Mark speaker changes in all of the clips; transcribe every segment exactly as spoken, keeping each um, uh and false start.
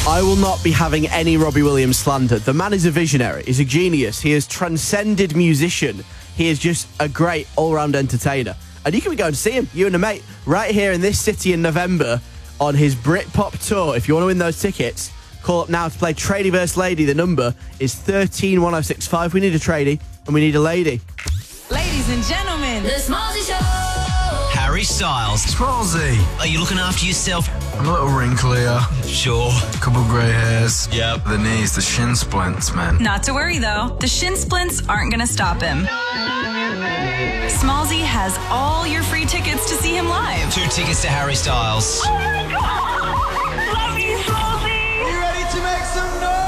Speaker 1: I will not be having any Robbie Williams slander. The man is a visionary. He's a genius. He has transcended musician. He is just a great all-round entertainer. And you can go and see him, you and a mate, right here in this city in November on his Britpop tour. If you want to win those tickets, call up now to play Tradie versus Lady. The number is thirteen one oh six five. We need a tradie and we need a lady.
Speaker 2: Ladies and gentlemen,
Speaker 3: The Smallzy Show.
Speaker 4: Harry Styles.
Speaker 5: Smallzy.
Speaker 4: Are you looking after yourself?
Speaker 5: I'm a little wrinklier.
Speaker 4: Sure.
Speaker 5: Couple grey hairs.
Speaker 4: Yep.
Speaker 5: The knees, the shin splints, man.
Speaker 2: not to worry though, the shin splints aren't going to stop him. Smallzy has all your free tickets to see him live.
Speaker 4: Two tickets to Harry Styles.
Speaker 3: Oh my God! Love you, Smallzy!
Speaker 5: You ready to make some noise?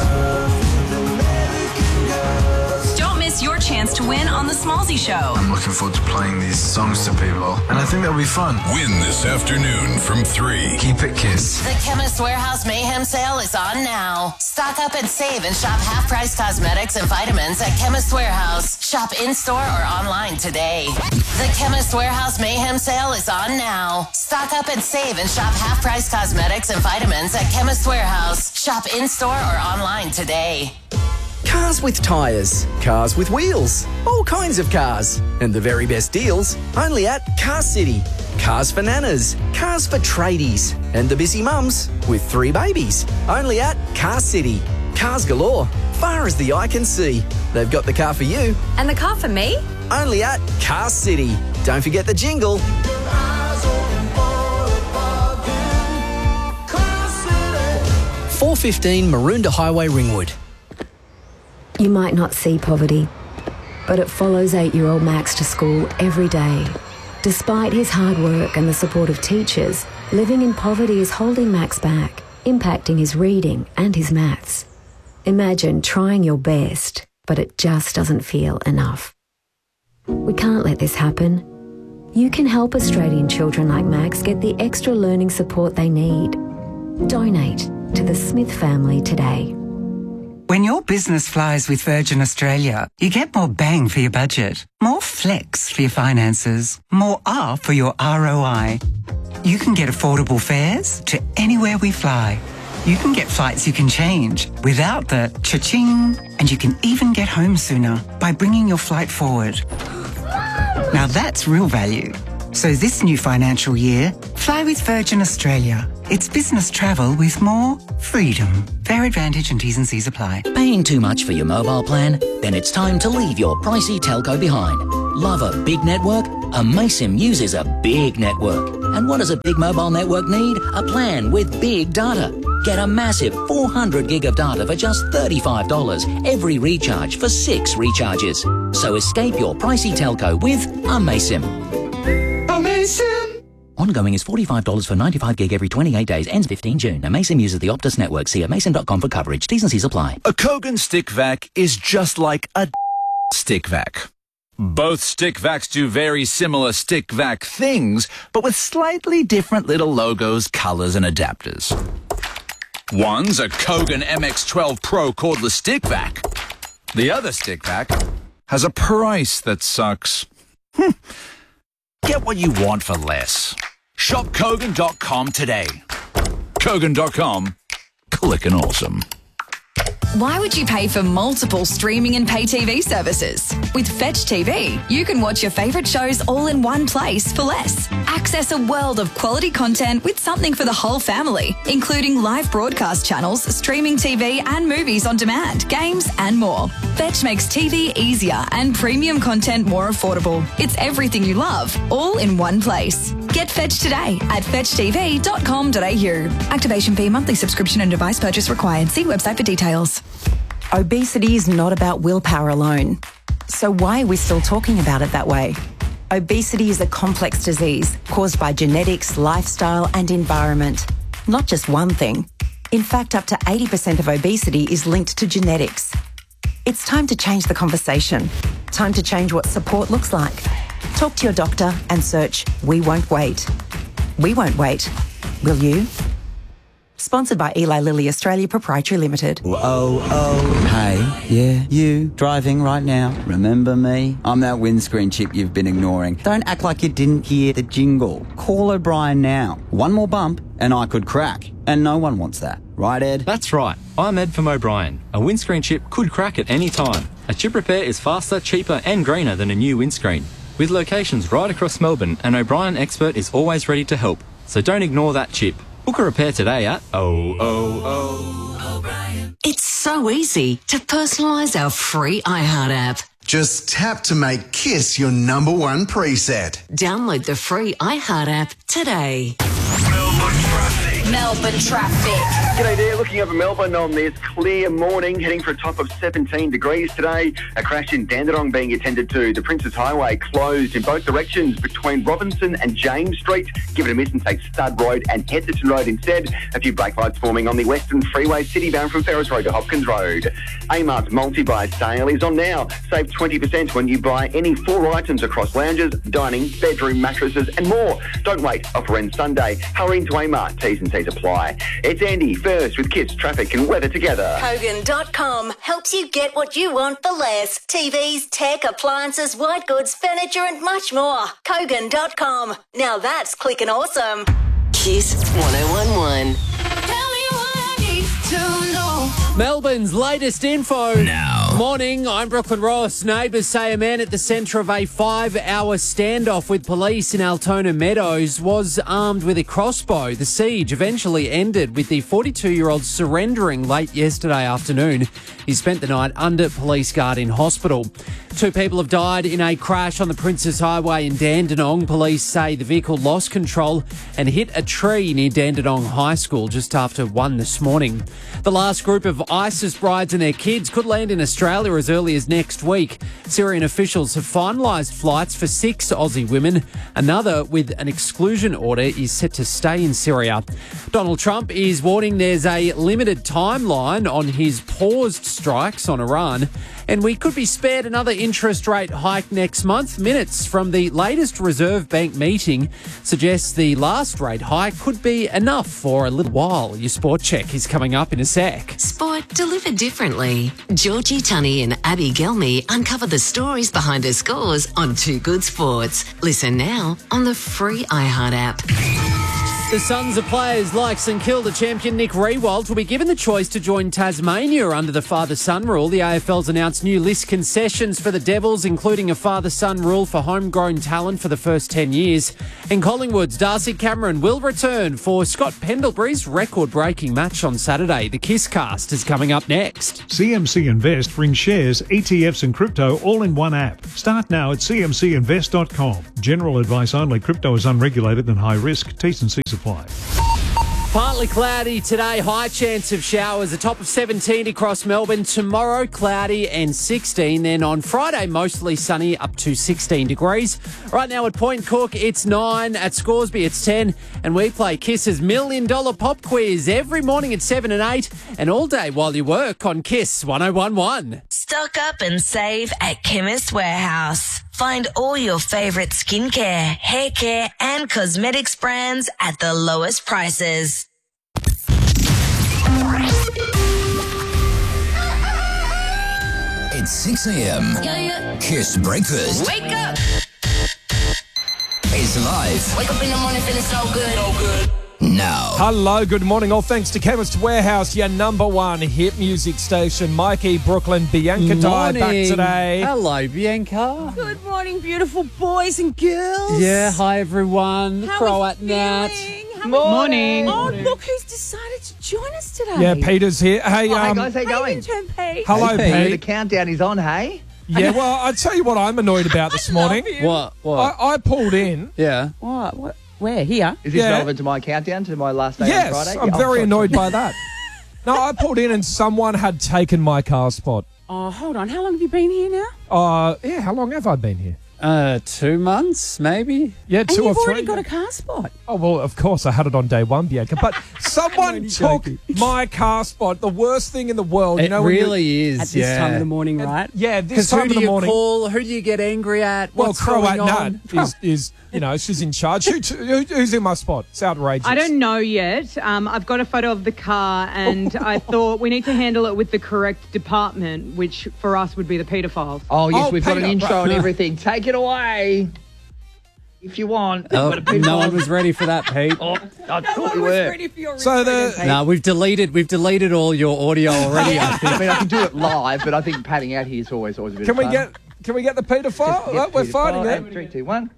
Speaker 2: Don't miss your chance to win on The Smallzy Show.
Speaker 5: I'm looking forward to playing these songs to people, and I think that'll be fun.
Speaker 6: Win this afternoon from three.
Speaker 5: Keep it kiss.
Speaker 3: The Chemist Warehouse Mayhem Sale is on now. Stock up and save and shop half-price cosmetics and vitamins at Chemist Warehouse. Shop in-store or online today. The Chemist Warehouse Mayhem Sale is on now. Stock up and save and shop half-price cosmetics and vitamins at Chemist Warehouse. Shop in-store or online today.
Speaker 7: Cars with tyres, cars with wheels, all kinds of cars. And the very best deals only at Car City. Cars for nanas, cars for tradies, and the busy mums with three babies. Only at Car City. Cars galore, far as the eye can see. They've got the car for you.
Speaker 8: And the car for me?
Speaker 7: Only at Car City. Don't forget the jingle. four fifteen Maroondah Highway, Ringwood.
Speaker 9: You might not see poverty, but it follows eight-year-old Max to school every day. Despite his hard work and the support of teachers, living in poverty is holding Max back, impacting his reading and his maths. Imagine trying your best, but it just doesn't feel enough. We can't let this happen. You can help Australian children like Max get the extra learning support they need. Donate to the Smith family today.
Speaker 10: When your business flies with Virgin Australia, you get more bang for your budget, more flex for your finances, more R for your R O I. You can get affordable fares to anywhere we fly. You can get flights you can change without the cha-ching, and you can even get home sooner by bringing your flight forward. Now that's real value. So this new financial year, fly with Virgin Australia. It's business travel with more freedom. Fare advantage and T's and C's apply.
Speaker 11: Paying too much for your mobile plan? Then it's time to leave your pricey telco behind. Love a big network? Amaysim uses a big network. And what does a big mobile network need? A plan with big data. Get a massive four hundred gig of data for just thirty-five dollars every recharge for six recharges. So escape your pricey telco with Amaysim.
Speaker 5: Amazing!
Speaker 11: Ongoing is forty-five dollars for ninety-five gig every twenty-eight days. Ends fifteenth June. Amaysim uses the Optus network. See amaysim dot com for coverage. T's and C's apply.
Speaker 12: A Kogan stick vac is just like a stick vac. Both stick vacs do very similar stick vac things, but with slightly different little logos, colors, and adapters. One's a Kogan M X twelve Pro cordless stick vac. The other stick vac has a price that sucks. Hm. Get what you want for less. Shop Kogan dot com today. Kogan dot com. Clickin' awesome.
Speaker 2: Why would you pay for multiple streaming and pay T V services? With Fetch T V, you can watch your favourite shows all in one place for less. Access a world of quality content with something for the whole family, including live broadcast channels, streaming T V and movies on demand, games and more. Fetch makes T V easier and premium content more affordable. It's everything you love, all in one place. Get Fetch today at fetch t v dot com dot a u. Activation fee, monthly subscription and device purchase required. See website for details.
Speaker 13: Obesity is not about willpower alone. So why are we still talking about it that way? Obesity is a complex disease caused by genetics, lifestyle and environment. Not just one thing. In fact, up to eighty percent of obesity is linked to genetics. It's time to change the conversation. Time to change what support looks like. Talk to your doctor and search We Won't Wait. We won't wait. Will you? Sponsored by Eli Lilly Australia Proprietary Limited.
Speaker 8: Oh, oh, hey, yeah, you, driving right now, remember me? I'm that windscreen chip you've been ignoring. Don't act like you didn't hear the jingle. Call O'Brien now. One more bump and I could crack. And no one wants that. Right, Ed?
Speaker 14: That's right. I'm Ed from O'Brien. A windscreen chip could crack at any time. A chip repair is faster, cheaper and greener than a new windscreen. With locations right across Melbourne, an O'Brien expert is always ready to help. So don't ignore that chip. Book a repair today at oh oh oh O'Brien.
Speaker 15: It's so easy to personalise our free iHeart app.
Speaker 16: Just tap to make Kiss your number one preset.
Speaker 15: Download the free iHeart app today.
Speaker 3: Melbourne traffic.
Speaker 17: G'day there, looking over Melbourne on this clear morning, heading for a top of seventeen degrees today. A crash in Dandenong being attended to. The Princes Highway closed in both directions between Robinson and James Street. Give it a miss and take Stud Road and Heatherton Road instead. A few brake lights forming on the Western Freeway City bound from Ferris Road to Hopkins Road. Amart's multi-buy sale is on now. Save twenty percent when you buy any four items across lounges, dining, bedroom, mattresses and more. Don't wait, offer ends Sunday. Hurry into Amart, T's and C's apply. It's Andy first with Kiss, traffic and weather together.
Speaker 18: Kogan dot com helps you get what you want for less. T Vs, tech, appliances, white goods, furniture and much more. Kogan dot com. Now that's clicking awesome.
Speaker 3: Kiss one oh one one.
Speaker 19: Melbourne's latest info.
Speaker 4: Now.
Speaker 19: Morning, I'm Brooklyn Ross. Neighbours say a man at the centre of a five-hour standoff with police in Altona Meadows was armed with a crossbow. The siege eventually ended with the forty-two-year-old surrendering late yesterday afternoon. He spent the night under police guard in hospital. Two people have died in a crash on the Princes Highway in Dandenong. Police say the vehicle lost control and hit a tree near Dandenong High School just after one this morning. The last group of ISIS brides and their kids could land in Australia as early as next week. Syrian officials have finalised flights for six Aussie women. Another with an exclusion order is set to stay in Syria. Donald Trump is warning there's a limited timeline on his paused strikes on Iran, and we could be spared another interest rate hike next month. Minutes from the latest Reserve Bank meeting suggests the last rate hike could be enough for a little while. Your sport check is coming up in a sec.
Speaker 15: Sport delivered differently. Georgie Tunney and Abby Gelmy uncover the stories behind the scores on Too Good Sports. Listen now on the free iHeart app.
Speaker 19: The sons of players like St Kilda champion Nick Riewoldt will be given the choice to join Tasmania under the father-son rule. The A F L's announced new list concessions for the Devils, including a father-son rule for homegrown talent for the first ten years. And Collingwood's Darcy Cameron will return for Scott Pendlebury's record-breaking match on Saturday. The Kiss Cast is coming up next.
Speaker 20: C M C Invest brings shares, E T Fs and crypto all in one app. Start now at c m c invest dot com. General advice only. Crypto is unregulated and high risk. T's and C's apply.
Speaker 19: Partly cloudy today, high chance of showers, a top of seventeen across Melbourne. Tomorrow, cloudy and sixteen. Then on Friday, mostly sunny, up to sixteen degrees. Right now at Point Cook, it's nine. At Scoresby, it's ten. And we play Kiss's Million Dollar Pop Quiz every morning at seven and eight. And all day while you work on Kiss one oh one one.
Speaker 21: Stock up and save at Chemist Warehouse. Find all your favourite skincare, hair care and cosmetics brands at the lowest prices.
Speaker 11: It's six a.m.
Speaker 21: Yeah, yeah.
Speaker 11: Kiss Breakfast
Speaker 21: Wake up!
Speaker 11: is live
Speaker 21: Wake up in the morning feeling so good. So good.
Speaker 11: now.
Speaker 22: Hello, good morning. All thanks to Chemist Warehouse, your number one hit music station. Mikey, Brooklyn, Bianca Dye back today.
Speaker 19: Hello, Bianca.
Speaker 23: Good morning, beautiful boys and girls.
Speaker 19: Yeah, hi everyone.
Speaker 23: How
Speaker 19: Croat
Speaker 23: are we
Speaker 19: Nat.
Speaker 23: feeling? How
Speaker 22: Morning.
Speaker 23: Oh, look who's decided to join us today.
Speaker 22: Yeah, Peter's here. Hey,
Speaker 23: Oh, hey,
Speaker 22: um,
Speaker 23: guys, how you going? Pete.
Speaker 22: hello,
Speaker 23: Hey,
Speaker 22: Pete.
Speaker 23: The
Speaker 22: countdown is on, hey? Yeah, well, I tell you what I'm annoyed about this morning.
Speaker 19: What? What?
Speaker 22: I, I pulled in.
Speaker 19: Yeah.
Speaker 23: What? What? Where? Here?
Speaker 22: Is this Yeah.
Speaker 23: relevant to my countdown to my last day
Speaker 22: Yes,
Speaker 23: on Friday?
Speaker 22: I'm
Speaker 23: Yeah, oh,
Speaker 22: very
Speaker 23: sorry,
Speaker 22: annoyed
Speaker 23: sorry.
Speaker 22: by that. No, I pulled in and someone had taken my car spot.
Speaker 23: Oh, hold on. How long have you been here now?
Speaker 22: Uh, yeah, how long have I been here?
Speaker 19: Uh, two months, maybe?
Speaker 22: Yeah,
Speaker 23: And
Speaker 22: two
Speaker 23: you've
Speaker 22: or three.
Speaker 23: already got a car spot.
Speaker 22: Oh, well, of course, I had it on day one, Bianca. But someone
Speaker 23: only
Speaker 22: took
Speaker 23: joking.
Speaker 22: my car spot, the worst thing in the world.
Speaker 19: It
Speaker 22: you know, when you-
Speaker 19: really is.
Speaker 23: At this
Speaker 19: yeah.
Speaker 23: time of the morning, right?
Speaker 22: Yeah, this
Speaker 19: Because
Speaker 22: time
Speaker 19: who
Speaker 22: of
Speaker 19: do
Speaker 22: the
Speaker 19: you
Speaker 22: morning.
Speaker 19: call? Who do you get angry at?
Speaker 22: Well,
Speaker 19: What's
Speaker 22: Croat
Speaker 19: going
Speaker 22: Nat
Speaker 19: on?
Speaker 22: is, is you know, she's in charge. Who, who, who's in my spot? It's outrageous.
Speaker 1: I don't know yet. Um, I've got a photo of the car, and I thought we need to handle it with the correct department, which for us would be the paedophiles.
Speaker 23: Oh, yes,
Speaker 22: Oh,
Speaker 23: we've got an
Speaker 22: Peter,
Speaker 23: intro
Speaker 22: right.
Speaker 23: and everything. Take it away. If you want.
Speaker 19: Oh,
Speaker 23: But a
Speaker 19: no one was ready for that, Pete.
Speaker 23: Oh, I thought we were.
Speaker 22: So the
Speaker 19: No, we've deleted we've deleted all your audio already, I
Speaker 23: I
Speaker 19: think.
Speaker 23: mean, I can do it live, but I think padding out here is always, always a bit
Speaker 22: Can
Speaker 23: of
Speaker 22: we
Speaker 23: fun.
Speaker 22: get can we get the paedophile?
Speaker 23: Yes,
Speaker 22: Oh, we're
Speaker 23: Peter,
Speaker 22: fighting
Speaker 23: five,
Speaker 22: it.
Speaker 23: Three, two, one.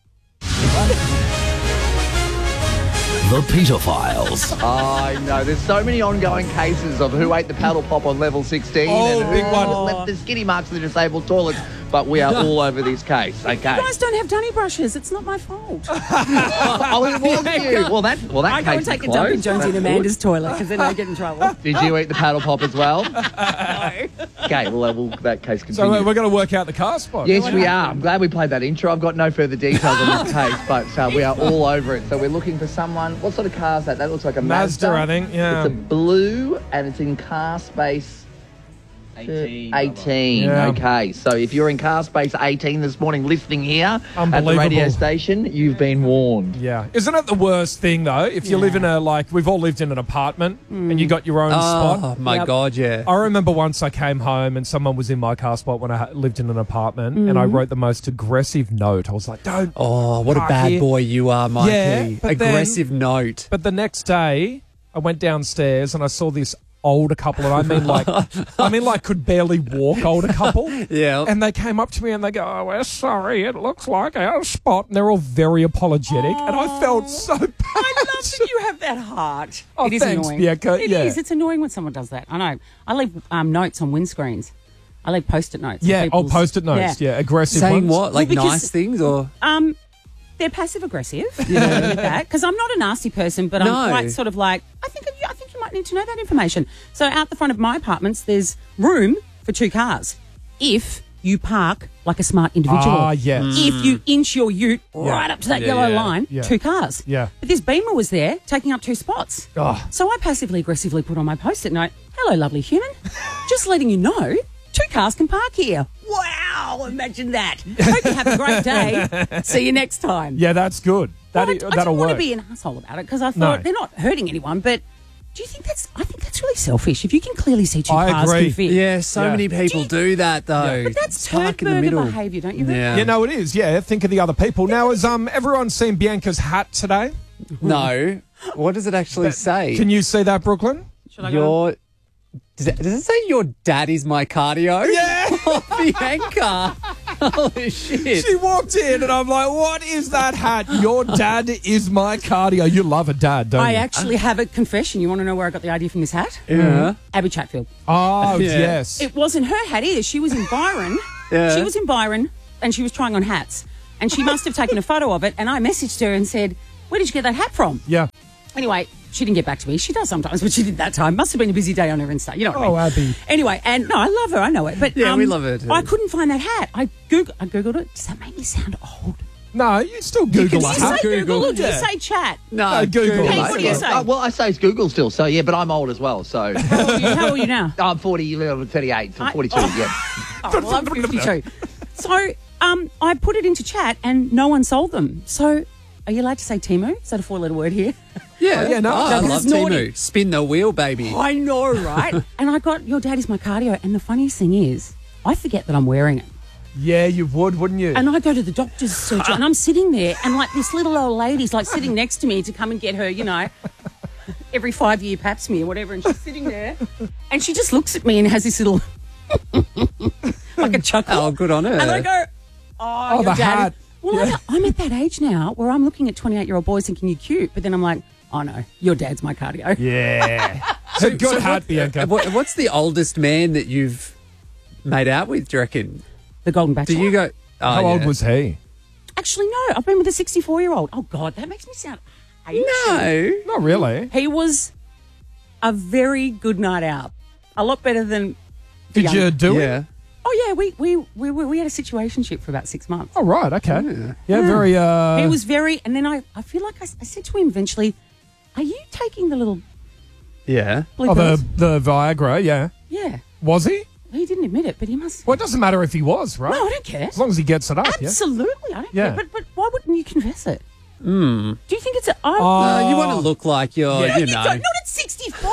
Speaker 6: The Peter Files.
Speaker 23: I know. There's so many ongoing cases of who ate the paddle pop on level sixteen
Speaker 22: Oh,
Speaker 23: and
Speaker 22: big
Speaker 23: who
Speaker 22: one.
Speaker 23: left the skinny marks in the disabled toilets. But we are all over this case. Okay. You guys don't have dunny brushes. It's not my fault. oh, it was you. Well, that well that I go case and take is a dump in closed. Jonesy and That's Amanda's good. toilet because then I get in trouble. Did you eat the paddle pop as well? no. Okay. Well, that, will, that case
Speaker 22: So
Speaker 23: continues.
Speaker 22: we're going to work out the car spot.
Speaker 23: Yes, we are. I'm glad we played that intro. I've got no further details on this case, but uh, we are all over it. So we're looking for someone. What sort of car is that? That looks like a
Speaker 22: Mazda,
Speaker 23: Mazda.
Speaker 22: I think, yeah.
Speaker 23: It's a blue, and it's in car space eighteen. eighteen.
Speaker 22: Yeah.
Speaker 23: Okay, so if you're in car space eighteen this morning listening here at the
Speaker 22: Unbelievable.
Speaker 23: radio station, you've been warned.
Speaker 22: Yeah. Isn't it the worst thing, though, if you live in a, like, we've all lived in an apartment and you got your own
Speaker 19: Oh,
Speaker 22: spot?
Speaker 19: my
Speaker 23: Yep.
Speaker 19: God, yeah.
Speaker 22: I remember once I came home and someone was in my car spot when I ha- lived in an apartment and I wrote the most aggressive note. I was like, don't.
Speaker 19: Oh, what a
Speaker 22: park
Speaker 19: bad
Speaker 22: here.
Speaker 19: boy you are, Mikey.
Speaker 22: Yeah, but then-
Speaker 19: Aggressive note.
Speaker 22: But the next day, I went downstairs and I saw this older couple, and I mean like, I mean like could barely walk older couple.
Speaker 19: Yeah.
Speaker 22: And they came up to me and they go, "Oh, we're sorry, it looks like our spot." And they're all very apologetic, and I felt so bad.
Speaker 7: I love that you have that heart.
Speaker 22: Oh,
Speaker 7: it is
Speaker 22: thanks,
Speaker 7: annoying.
Speaker 22: Bianca.
Speaker 7: It
Speaker 22: Yeah.
Speaker 7: is. It's annoying when someone does that. I know. I leave um, notes on windscreens. I leave post-it notes. on
Speaker 22: Yeah, oh,
Speaker 7: people's-
Speaker 22: post-it notes. Yeah, aggressive
Speaker 19: Saying
Speaker 22: ones.
Speaker 19: what? Like
Speaker 7: Well, because-
Speaker 19: nice things or?
Speaker 7: Um, they're passive aggressive. Yeah. With that, because I'm not a nasty person, but
Speaker 19: No.
Speaker 7: I'm quite sort of like I think I think you might need to know that information. So out the front of my apartments, there's room for two cars if you park like a smart individual.
Speaker 22: Ah, yes.
Speaker 7: If you inch your ute
Speaker 22: Yeah.
Speaker 7: right up to that
Speaker 22: Yeah,
Speaker 7: yellow
Speaker 22: yeah,
Speaker 7: line,
Speaker 22: yeah.
Speaker 7: two cars.
Speaker 22: Yeah.
Speaker 7: But this Beamer was there taking up two spots.
Speaker 22: Oh.
Speaker 7: So I passively aggressively put on my post-it note, "Hello, lovely human. Just letting you know, two cars can park here." Wow, imagine that. Hope you have a great day. See you next time.
Speaker 22: Yeah, that's good. That,
Speaker 7: Well, I,
Speaker 22: i-
Speaker 7: I
Speaker 22: that'll
Speaker 7: didn't
Speaker 22: work.
Speaker 7: want to be an asshole about it because I thought
Speaker 22: No.
Speaker 7: they're not hurting anyone, but do you think that's, I think that's really selfish. If you can clearly see two
Speaker 22: I
Speaker 7: cars
Speaker 22: agree.
Speaker 7: can fit.
Speaker 19: Yeah, so
Speaker 22: Yeah.
Speaker 19: many people do that though.
Speaker 7: But that's
Speaker 19: Park
Speaker 7: turd
Speaker 19: in the
Speaker 7: burger
Speaker 19: middle.
Speaker 7: behaviour, don't you think?
Speaker 19: Yeah.
Speaker 22: You know, it is. Yeah, think of the other people. Now, has um everyone seen Bianca's hat today?
Speaker 19: No. What does it actually say?
Speaker 22: Can you see that, Brooklyn?
Speaker 7: Should I go?
Speaker 19: Your does it, does it say your dad is my cardio?
Speaker 22: Yeah.
Speaker 19: Oh, Bianca. Holy shit.
Speaker 22: She walked in and I'm like, what is that hat? Your dad is my cardio. You love a dad, don't
Speaker 7: I
Speaker 22: you?
Speaker 7: actually have a confession. You want to know where I got the idea from this hat?
Speaker 19: Yeah.
Speaker 7: Abby Chatfield.
Speaker 22: Oh,
Speaker 19: Yeah.
Speaker 22: yes.
Speaker 7: It wasn't her hat either. She was in Byron.
Speaker 19: Yeah.
Speaker 7: She was in Byron and she was trying on hats. And she must have taken a photo of it. And I messaged her and said, "Where did you get that hat from?"
Speaker 22: yeah.
Speaker 7: Anyway, she didn't get back to me. She does sometimes, but she did that time. Must have been a busy day on her Insta. You know what I
Speaker 22: Oh,
Speaker 7: mean?
Speaker 22: Abby.
Speaker 7: Anyway, and no, I love her. I know it. But
Speaker 19: Yeah,
Speaker 7: um,
Speaker 19: we love her too.
Speaker 7: I couldn't find that hat. I, Goog- I Googled it. Does that make me sound old?
Speaker 22: No, you still Google
Speaker 7: Do
Speaker 22: a
Speaker 7: you
Speaker 22: hat.
Speaker 7: say Google, or do you
Speaker 22: Yeah.
Speaker 7: say chat?
Speaker 19: No,
Speaker 22: No, Google.
Speaker 7: Hey,
Speaker 22: mate.
Speaker 7: what do you say?
Speaker 23: Uh, well, I say it's Google still, so yeah, but I'm old as well, so.
Speaker 7: How old are you, how old are you now?
Speaker 23: I'm forty, uh, thirty-eight,
Speaker 7: I-
Speaker 23: forty-two,
Speaker 7: oh.
Speaker 23: yeah.
Speaker 7: Oh, well, I'm fifty-two. So um, I put it into chat and no one sold them. So are you allowed to say Temu? Is that a four-letter word here?
Speaker 19: Yeah,
Speaker 22: yeah, no.
Speaker 19: Oh, I
Speaker 7: That
Speaker 19: love
Speaker 7: is naughty.
Speaker 19: Timu. Spin the wheel, baby.
Speaker 7: I know, right? And I got Your Dad is my cardio. And the funniest thing is, I forget that I'm wearing it.
Speaker 22: Yeah, you would, wouldn't you?
Speaker 7: And I go to the doctor's surgery and I'm sitting there and like this little old lady's like sitting next to me to come and get her, you know, every five year pap smear or whatever. And she's sitting there and she just looks at me and has this little, like a chuckle.
Speaker 19: Oh, good on her.
Speaker 7: And I go, oh,
Speaker 22: Oh,
Speaker 7: your
Speaker 22: the
Speaker 7: dad.
Speaker 22: hat.
Speaker 7: Well,
Speaker 22: Yeah.
Speaker 7: I, I'm at that age now where I'm looking at twenty-eight-year-old boys thinking you're cute. But then I'm like, oh no, your dad's my cardio.
Speaker 22: Yeah. So good
Speaker 19: so
Speaker 22: hat,
Speaker 19: what-
Speaker 22: Bianca.
Speaker 19: What, what's the oldest man that you've made out with, do you reckon?
Speaker 7: The Golden Bachelor.
Speaker 19: Do you go... Oh,
Speaker 22: How old
Speaker 19: yeah.
Speaker 22: was he?
Speaker 7: Actually, no. I've been with a sixty-four-year-old. Oh, God, that makes me sound ancient.
Speaker 19: No.
Speaker 22: Not really.
Speaker 7: He was a very good night out. A lot better than the
Speaker 22: Did
Speaker 7: young-
Speaker 22: you do
Speaker 19: Yeah.
Speaker 22: it?
Speaker 7: Oh, yeah. We we, we we we had a situationship for about six months.
Speaker 22: Oh, right. Okay. Yeah, yeah very... Uh,
Speaker 7: He was very... And then I, I feel like I, I said to him eventually, are you taking the little...
Speaker 19: Yeah.
Speaker 22: Oh, the,
Speaker 7: bloopers?"
Speaker 22: the Viagra, yeah.
Speaker 7: Yeah.
Speaker 22: Was he?
Speaker 7: He didn't admit it, but he must...
Speaker 22: Well, it doesn't matter if he was, right?
Speaker 7: No, I don't care.
Speaker 22: As long as he gets it up, yeah?
Speaker 7: Absolutely. I don't
Speaker 22: Yeah.
Speaker 7: care. But, but why would... wouldn't you confess it?
Speaker 19: Mm.
Speaker 7: Do you think it's a... Oh,
Speaker 19: Uh, you want to look like you're,
Speaker 7: Yeah,
Speaker 19: you
Speaker 7: you
Speaker 19: know.
Speaker 7: don't, not at sixty-four.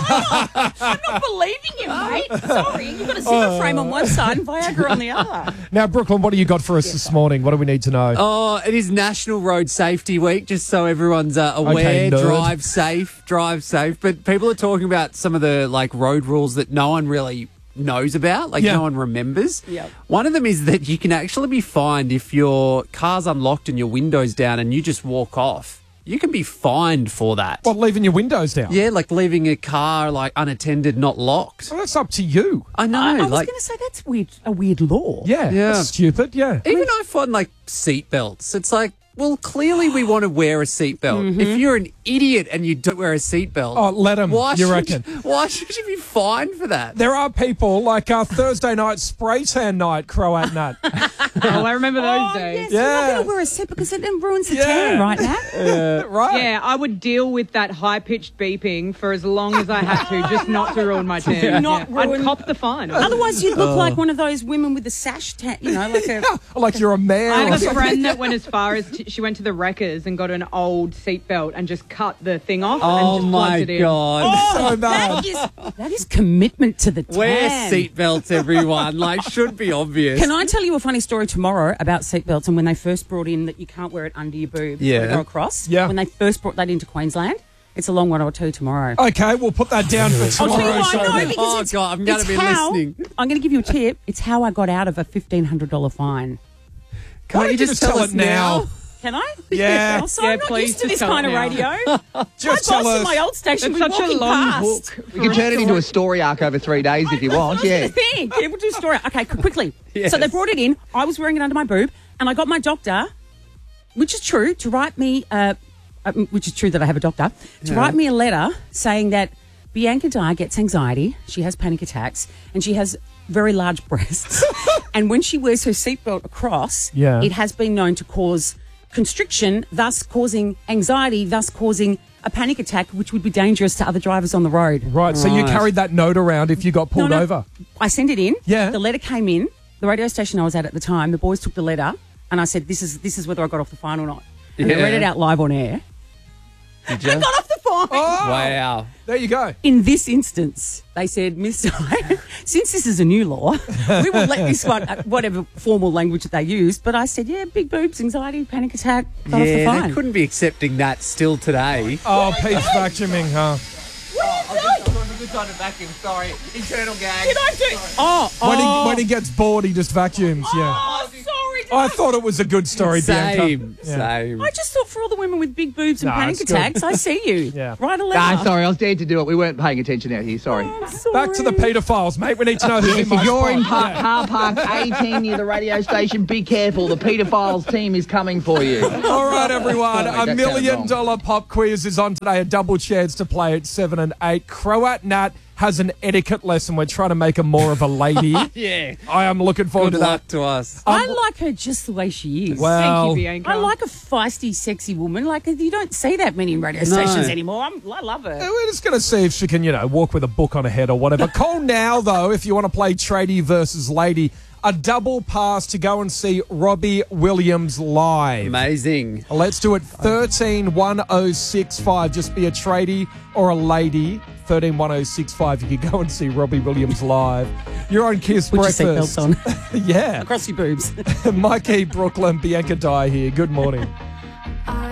Speaker 7: I'm not believing you, mate. Sorry. You've got a Zimmer frame on one side and Viagra on the other.
Speaker 22: Now, Brooklyn, what do you got for us this morning? What do we need to know?
Speaker 19: Oh, it is National Road Safety Week, just so everyone's uh, aware.
Speaker 22: Okay, nerd.
Speaker 19: Drive safe, drive safe. But people are talking about some of the like road rules that no one really knows about, like
Speaker 22: Yeah.
Speaker 19: no one remembers.
Speaker 7: Yep.
Speaker 19: One of them is that you can actually be fined if your car's unlocked and your window's down and you just walk off. You can be fined for that.
Speaker 22: What, leaving your windows down?
Speaker 19: Yeah, like leaving a car like unattended, not locked.
Speaker 22: Well, that's up to you.
Speaker 19: I know.
Speaker 7: I, I was
Speaker 19: like,
Speaker 7: going to say that's weird. A weird law.
Speaker 22: Yeah,
Speaker 19: Yeah.
Speaker 22: that's stupid, yeah.
Speaker 19: Even I find like seat belts. It's like, well, clearly we want to wear a seatbelt. If you're an idiot and you don't wear a seatbelt,
Speaker 22: Oh, let 'em,
Speaker 19: Why
Speaker 22: you
Speaker 19: should
Speaker 22: reckon?
Speaker 19: Why should you be fined for that?
Speaker 22: There are people like uh, Thursday night spray tan night, Croat Nut.
Speaker 1: Oh, I remember those
Speaker 7: Oh,
Speaker 1: days.
Speaker 7: yes. We're not
Speaker 22: Yeah.
Speaker 7: going to wear a set because it then ruins the
Speaker 22: Yeah.
Speaker 7: tan right now.
Speaker 22: Uh, right.
Speaker 1: Yeah, I would deal with that high-pitched beeping for as long as I had to, just not to ruin my tan.
Speaker 7: Yeah. Not
Speaker 1: Yeah. I'd
Speaker 7: ruin-
Speaker 1: cop the fine.
Speaker 7: Otherwise, you'd look
Speaker 22: Oh.
Speaker 7: like one of those women with the sash tan, you know, like a...
Speaker 22: Like you're a man.
Speaker 1: I
Speaker 22: or
Speaker 1: have a
Speaker 22: something.
Speaker 1: friend that went as far as t- she went to the Wreckers and got an old seatbelt and just cut the thing off
Speaker 19: Oh
Speaker 1: and just
Speaker 19: my
Speaker 1: plugged it in.
Speaker 19: god!
Speaker 22: So bad.
Speaker 7: That is, that is commitment to the tan.
Speaker 19: Wear seatbelts, everyone. Like, should be obvious.
Speaker 7: Can I tell you a funny story tomorrow about seatbelts and when they first brought in that you can't wear it under your boob
Speaker 19: Yeah.
Speaker 7: when you go across?
Speaker 22: Yeah.
Speaker 7: When they first brought that into Queensland. It's a long one, I'll tell you tomorrow.
Speaker 22: Okay, we'll put that down for
Speaker 7: I'll tell you
Speaker 22: tomorrow's
Speaker 7: why,
Speaker 22: show.
Speaker 7: no,
Speaker 22: then.
Speaker 7: because
Speaker 19: Oh,
Speaker 7: it's-
Speaker 19: God, I'm gonna
Speaker 7: it's
Speaker 19: be
Speaker 7: how-
Speaker 19: listening.
Speaker 7: I'm going to give you a tip. It's how I got out of a fifteen hundred dollars fine.
Speaker 22: Why
Speaker 19: Can't
Speaker 22: don't you just tell
Speaker 19: us
Speaker 22: it now?
Speaker 7: Can I?
Speaker 22: Yeah.
Speaker 7: Oh, so
Speaker 1: Yeah,
Speaker 7: I'm not
Speaker 1: please
Speaker 7: used to
Speaker 1: just
Speaker 7: this
Speaker 1: tell
Speaker 7: kind
Speaker 1: it
Speaker 7: of
Speaker 1: now.
Speaker 7: radio.
Speaker 22: Just
Speaker 7: my
Speaker 22: tell
Speaker 7: boss
Speaker 22: us.
Speaker 7: in my old station
Speaker 1: It's
Speaker 7: was
Speaker 1: such a
Speaker 7: walking
Speaker 1: long
Speaker 7: past.
Speaker 1: hook.
Speaker 23: You can turn it into a story arc over three days if you want.
Speaker 7: That's
Speaker 23: Yeah.
Speaker 7: the thing. Yeah, we'll do a story. Okay, qu- quickly.
Speaker 19: Yes.
Speaker 7: So they brought it in. I was wearing it under my boob, and I got my doctor, which is true, to write me, uh, uh, which is true that I have a doctor, to
Speaker 19: Yeah.
Speaker 7: write me a letter saying that Bianca Dye gets anxiety, she has panic attacks, and she has very large breasts. And when she wears her seatbelt across,
Speaker 22: Yeah.
Speaker 7: it has been known to cause constriction, thus causing anxiety, thus causing a panic attack, which would be dangerous to other drivers on the road.
Speaker 22: Right, so you
Speaker 19: Right.
Speaker 22: carried that note around if you got pulled
Speaker 7: No, no.
Speaker 22: over.
Speaker 7: I sent it in.
Speaker 22: Yeah.
Speaker 7: The letter came in. The radio station I was at at the time, the boys took the letter, and I said, "This is this is whether I got off the fine or not." And
Speaker 19: Yeah.
Speaker 7: I read it out live on air.
Speaker 19: Did you?
Speaker 7: I got off the fine.
Speaker 22: Oh,
Speaker 19: Wow.
Speaker 22: there you go.
Speaker 7: In this instance, they said, "Miss Dye, since this is a new law, we will let this one, uh, whatever formal language that they used." But I said, "Yeah, big boobs, anxiety, panic attack, got off the
Speaker 19: Yeah,
Speaker 7: fine."
Speaker 19: they couldn't be accepting that still today.
Speaker 22: Oh, Pete's vacuuming, huh?
Speaker 23: Good time to vacuum. Sorry, internal gag.
Speaker 7: Did I do? Oh,
Speaker 22: When, he,
Speaker 7: oh.
Speaker 22: when he gets bored, he just vacuums, yeah.
Speaker 7: Oh, sorry. Did
Speaker 22: I thought it was a good story, Bianca.
Speaker 19: Same,
Speaker 22: Yeah.
Speaker 19: same.
Speaker 7: I just thought for all the women with big boobs and
Speaker 22: No,
Speaker 7: panic
Speaker 22: it's good.
Speaker 7: attacks, I see you.
Speaker 22: Yeah.
Speaker 7: Write a letter.
Speaker 23: Ah, sorry, I was dared to do it. We weren't paying attention out here. Sorry.
Speaker 7: I'm sorry.
Speaker 22: Back to the paedophiles, mate. We need to know who's in
Speaker 23: Yes,
Speaker 22: my
Speaker 23: if you're
Speaker 22: spot.
Speaker 23: in par-
Speaker 22: Yeah.
Speaker 23: car park eighteen near the radio station, be careful. The paedophiles team is coming for you.
Speaker 22: All right, everyone.
Speaker 23: Sorry,
Speaker 22: a
Speaker 23: that
Speaker 22: million
Speaker 23: sounded wrong.
Speaker 22: dollar pop quiz is on today. A double chance to play at seven and eight. Croat Nat has an etiquette lesson. We're trying to make her more of a lady.
Speaker 19: Yeah.
Speaker 22: I am looking forward
Speaker 19: Good
Speaker 22: to
Speaker 19: luck
Speaker 22: that.
Speaker 19: to us.
Speaker 7: I like her just the way she is.
Speaker 22: Well-
Speaker 1: Thank you, Bianca.
Speaker 7: I like a feisty, sexy woman. Like, you don't see that many radio stations anymore. I'm, I love her.
Speaker 22: We're just going to see if she can, you know, walk with a book on her head or whatever. Call now, though, if you want to play tradie versus lady. A double pass to go and see Robbie Williams live.
Speaker 19: Amazing.
Speaker 22: Let's do it. thirteen one oh six five. Just be a tradie or a lady. thirteen one oh six five. You can go and see Robbie Williams live. You're on Kiss
Speaker 7: Put your
Speaker 22: Breakfast.
Speaker 7: seatbelts on.
Speaker 22: Yeah.
Speaker 7: Across your boobs.
Speaker 22: Mikey, Brooklyn, Bianca Dye here. Good morning.